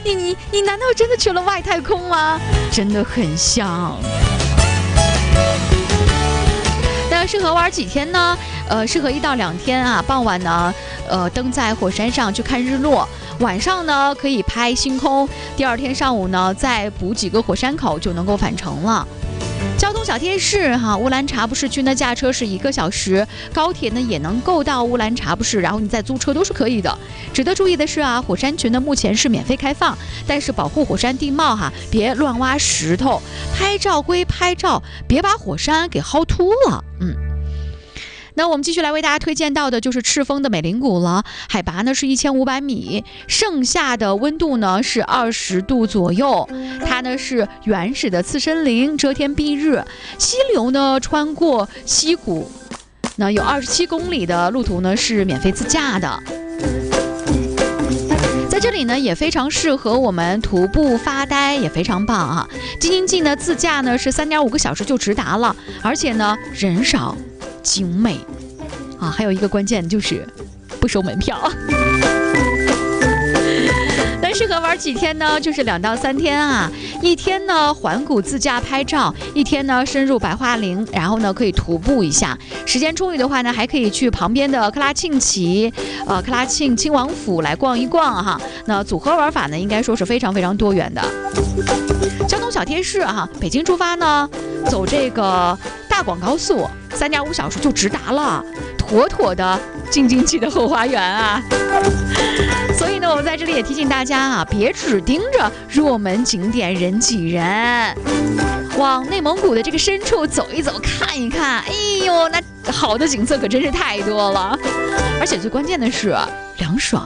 你难道真的去了外太空吗？真的很像。那适合玩几天呢？适合1到2天啊。傍晚呢，登在火山上去看日落，晚上呢可以拍星空，第2天上午呢再补几个火山口就能够返程了。交通小贴士哈，乌兰察布市区呢驾车是1个小时，高铁呢也能够到乌兰察布市，然后你再租车都是可以的。值得注意的是啊，火山群呢目前是免费开放，但是保护火山地貌哈，别乱挖石头，拍照归拍照，别把火山给薅秃了。那我们继续来为大家推荐到的就是赤峰的美林谷了，海拔呢是1500米，盛夏的温度呢是20度左右，它呢是原始的次生林，遮天蔽日，溪流呢穿过溪谷，那有27公里的路途呢是免费自驾的。在这里呢也非常适合我们徒步发呆，也非常棒啊。京津冀呢自驾呢是3.5个小时就直达了，而且呢人少景美啊，还有一个关键就是不收门票。那适合玩几天呢？就是2到3天啊。1天呢环谷自驾拍照，1天呢深入白桦林，然后呢可以徒步一下。时间充裕的话呢，还可以去旁边的克拉沁旗、克拉沁亲王府来逛一逛哈。那组合玩法呢，应该说是非常非常多元的。交通小贴士哈，北京出发呢，走这个大广高速，3.5小时就直达了，妥妥的京津冀的后花园啊。所以呢，我们在这里也提醒大家啊，别只盯着热门景点人挤人，往内蒙古的这个深处走一走，看一看。哎呦，那好的景色可真是太多了，而且最关键的是凉爽。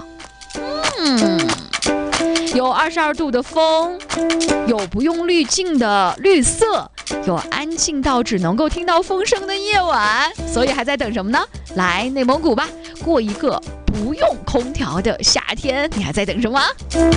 有22度的风，有不用滤镜的绿色，有安静到只能够听到风声的夜晚，所以还在等什么呢？来内蒙古吧，过一个不用空调的夏天，你还在等什么？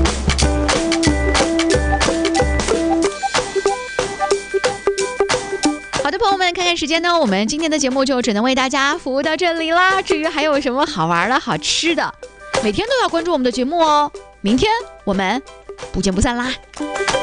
好的，朋友们，看看时间呢，我们今天的节目就只能为大家服务到这里啦。至于还有什么好玩的好吃的，每天都要关注我们的节目哦。明天我们不见不散啦。